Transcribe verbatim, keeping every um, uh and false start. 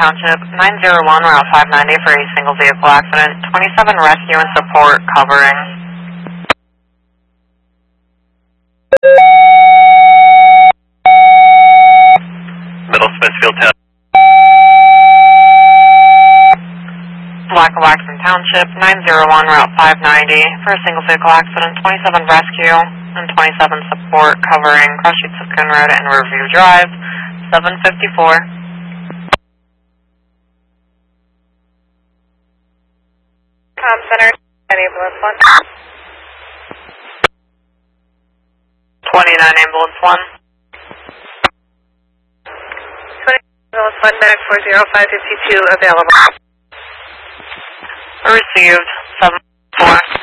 Township, nine zero one Route five ninety for a single vehicle accident, twenty-seven rescue and support covering. Middle Smithfield Township. Black Waxon Township, nine zero one Route five ninety for a single vehicle accident, twenty-seven rescue and twenty-seven support covering Cross Streets of Coon Road and Riverview Drive, seven fifty-four. Com Center, ambulance one. twenty-nine ambulance one. twenty ambulance one, medic four zero five fifty-two available. Received.